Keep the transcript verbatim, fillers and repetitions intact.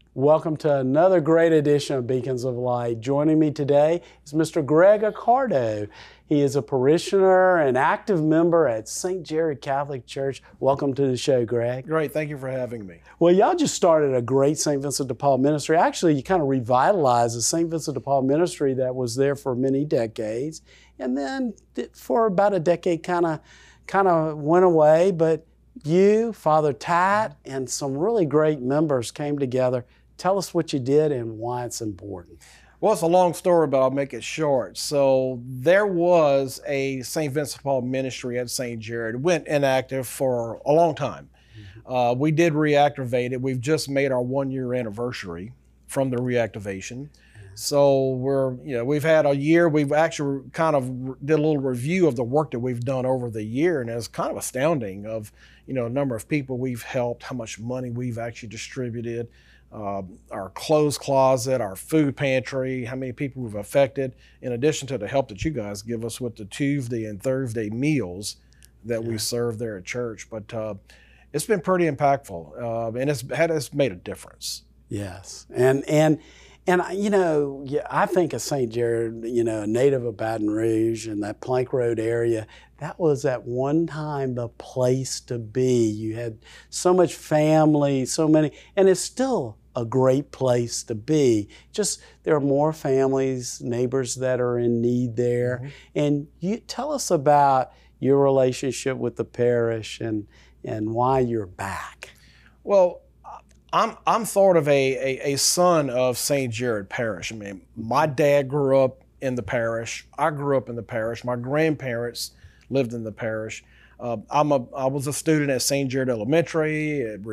Welcome to another great edition of Beacons of Light. Joining me today is Mister Greg Accardo. He is a parishioner and active member at Saint Jared Catholic Church. Welcome to the show, Greg. Great, thank you for having me. Well, y'all just started a great Saint Vincent de Paul ministry. Actually, you kind of revitalized the Saint Vincent de Paul ministry that was there for many decades. And then for about a decade kind of kind of went away. But you, Father Tat, and some really great members came together. Tell us what you did and why it's important. Well, it's a long story, but I'll make it short. So there was a Saint Vincent de Paul ministry at Saint Jared. It went inactive for a long time. Mm-hmm. uh, we did reactivate it. We've just made our one year anniversary from the reactivation. So we're, you know, we've had a year. We've actually kind of did a little review of the work that we've done over the year, and it's kind of astounding of, you know, a number of people we've helped, how much money we've actually distributed, uh, our clothes closet, our food pantry, how many people we've affected, in addition to the help that you guys give us with the Tuesday and Thursday meals that yeah. we serve there at church. But uh, it's been pretty impactful, uh, and it's had it's made a difference. Yes, and and. And, you know, yeah, I think of Saint Jared, you know, a native of Baton Rouge and that Plank Road area, that was at one time the place to be. You had so much family, so many, and it's still a great place to be. Just there are more families, neighbors that are in need there. Mm-hmm. And you tell us about your relationship with the parish and, and why you're back. Well, I'm I'm sort of a, a, a son of Saint Jared Parish. I mean, my dad grew up in the parish. I grew up in the parish. My grandparents lived in the parish. Uh, I'm a I was a student at Saint Jared Elementary.